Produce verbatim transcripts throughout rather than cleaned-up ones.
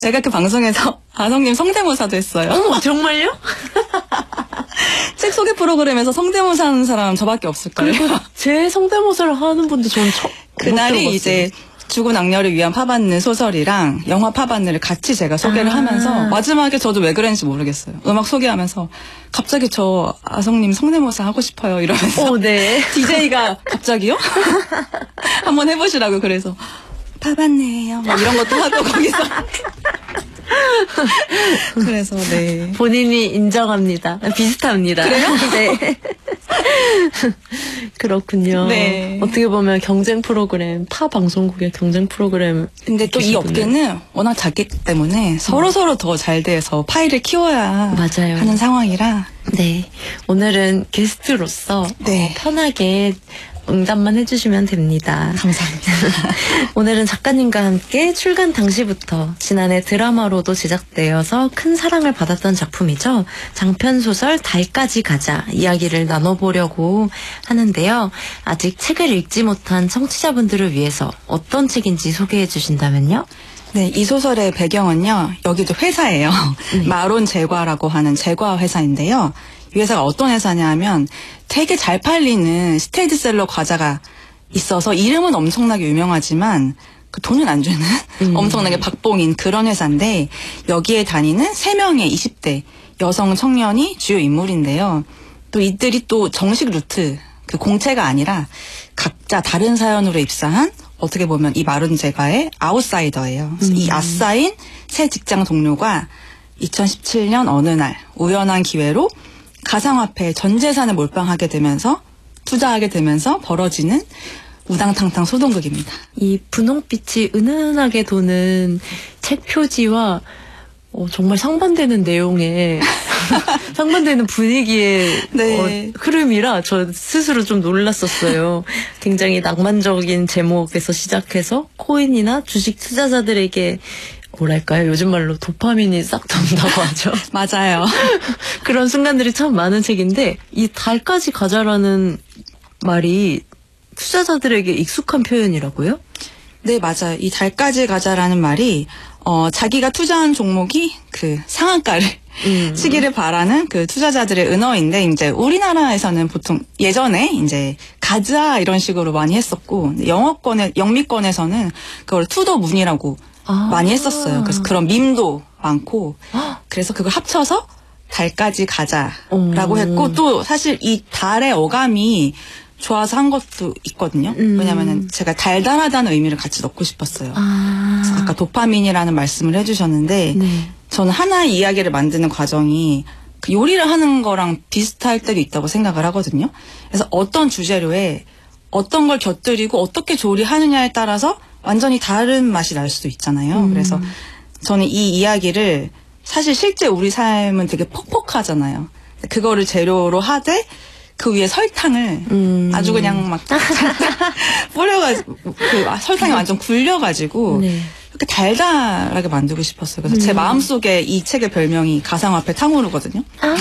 제가 그 방송에서 아성님 성대모사도 했어요. 어머, 정말요? 책 소개 프로그램에서 성대모사 하는 사람 저밖에 없을걸요. 그리고 제 성대모사를 하는 분도 저는 처음 그날이 이제 죽은 악녀를 위한 파반느 소설이랑 영화 파반느를 같이 제가 소개를 아. 하면서 마지막에 저도 왜 그랬는지 모르겠어요. 음악 소개하면서 갑자기 저 아성님 성대모사 하고 싶어요 이러면서 어, 네. 디제이가 갑자기요? 한번 해보시라고 그래서 파반느예요 뭐 이런 것도 하고 거기서 그래서 네 본인이 인정합니다. 비슷합니다. 그래요? 네. 그렇군요. 네. 어떻게 보면 경쟁 프로그램, 타 방송국의 경쟁 프로그램. 근데 또 이 업계는 워낙 작기 때문에 서로 서로 더 잘 돼서 파일을 키워야 맞아요. 하는 상황이라. 네. 오늘은 게스트로서 네. 어, 편하게 응답만 해주시면 됩니다. 감사합니다. 오늘은 작가님과 함께 출간 당시부터 지난해 드라마로도 제작되어서 큰 사랑을 받았던 작품이죠. 장편소설 달까지 가자 이야기를 나눠보려고 하는데요. 아직 책을 읽지 못한 청취자분들을 위해서 어떤 책인지 소개해 주신다면요? 네, 이 소설의 배경은요. 여기도 회사예요. 네. 마론 제과라고 하는 제과 회사인데요. 이 회사가 어떤 회사냐 하면 되게 잘 팔리는 스테디셀러 과자가 있어서 이름은 엄청나게 유명하지만 그 돈은 안 주는 음. 엄청나게 박봉인 그런 회사인데 여기에 다니는 세 명의 이십 대 여성 청년이 주요 인물인데요. 또 이들이 또 정식 루트 그 공채가 아니라 각자 다른 사연으로 입사한 어떻게 보면 이 마론 제과의 아웃사이더예요. 음. 이 아싸인 새 직장 동료가 이천십칠 년 어느 날 우연한 기회로 가상화폐 전 재산을 몰빵하게 되면서 투자하게 되면서 벌어지는 우당탕탕 소동극입니다. 이 분홍빛이 은은하게 도는 책 표지와 어, 정말 상반되는 내용의 상반되는 분위기의 네. 어, 흐름이라 저 스스로 좀 놀랐었어요. 굉장히 낭만적인 제목에서 시작해서 코인이나 주식 투자자들에게 뭐랄까요? 요즘 말로 도파민이 싹 돈다고 하죠. 맞아요. 그런 순간들이 참 많은 책인데 이 달까지 가자라는 말이 투자자들에게 익숙한 표현이라고요? 네, 맞아요. 이 달까지 가자라는 말이 어, 자기가 투자한 종목이 그 상한가를 음. 치기를 바라는 그 투자자들의 은어인데 이제 우리나라에서는 보통 예전에 이제 가자 이런 식으로 많이 했었고 영어권에 영미권에서는 그걸 투더문이라고 아. 많이 했었어요. 그래서 그런 밈도 많고 그래서 그걸 합쳐서 달까지 가자라고 오. 했고 또 사실 이 달의 어감이 좋아서 한 것도 있거든요. 음. 왜냐면은 제가 달달하다는 의미를 같이 넣고 싶었어요. 아. 그래서 아까 도파민이라는 말씀을 해주셨는데 네. 저는 하나의 이야기를 만드는 과정이 그 요리를 하는 거랑 비슷할 때도 있다고 생각을 하거든요. 그래서 어떤 주재료에 어떤 걸 곁들이고 어떻게 조리하느냐에 따라서 완전히 다른 맛이 날 수도 있잖아요. 음. 그래서 저는 이 이야기를 사실 실제 우리 삶은 되게 퍽퍽하잖아요. 그거를 재료로 하되 그 위에 설탕을 음. 아주 그냥 막 뿌려가지고 그 설탕이 완전 굴려가지고 네. 이렇게 달달하게 만들고 싶었어요. 그래서 음. 제 마음속에 이 책의 별명이 가상화폐 탕후루거든요. 아.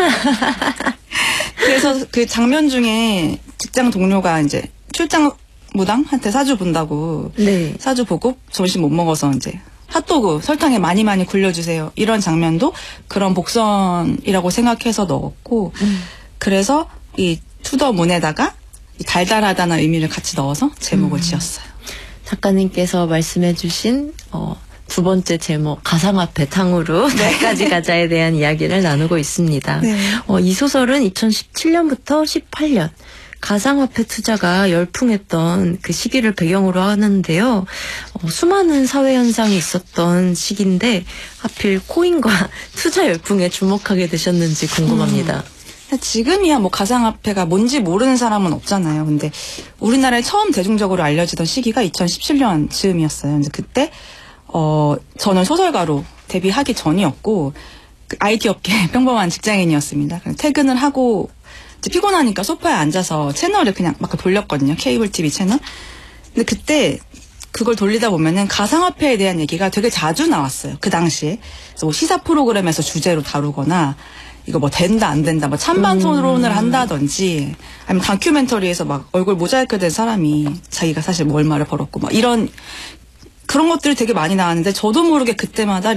그래서 그 장면 중에 직장 동료가 이제 출장 무당한테 사주 본다고 네. 사주 보고 점심 못 먹어서 이제 핫도그 설탕에 많이 많이 굴려주세요. 이런 장면도 그런 복선이라고 생각해서 넣었고 음. 그래서 이 투더문에다가 이 달달하다는 의미를 같이 넣어서 제목을 음. 지었어요. 작가님께서 말씀해주신 어, 두 번째 제목 가상화폐 탕후루 달까지 가자에 대한 이야기를 나누고 있습니다. 네. 어, 이 소설은 이천십칠 년부터 십팔 년 가상화폐 투자가 열풍했던 그 시기를 배경으로 하는데요. 어, 수많은 사회 현상이 있었던 시기인데 하필 코인과 투자 열풍에 주목하게 되셨는지 궁금합니다. 음. 지금이야 뭐 가상화폐가 뭔지 모르는 사람은 없잖아요. 근데 우리나라에 처음 대중적으로 알려지던 시기가 이천십칠 년 즈음이었어요. 근데 그때 어 저는 소설가로 데뷔하기 전이었고 그 아이티 업계 평범한 직장인이었습니다. 퇴근을 하고 이제 피곤하니까 소파에 앉아서 채널을 그냥 막 돌렸거든요. 케이블 티비 채널. 근데 그때 그걸 돌리다 보면은 가상화폐에 대한 얘기가 되게 자주 나왔어요. 그 당시에. 그래서 뭐 시사 프로그램에서 주제로 다루거나 이거 뭐 된다 안 된다 뭐 찬반 토론을 한다든지 아니면 다큐멘터리에서 막 얼굴 모자이크 된 사람이 자기가 사실 뭐 얼마를 벌었고 막 이런 그런 것들이 되게 많이 나왔는데 저도 모르게 그때마다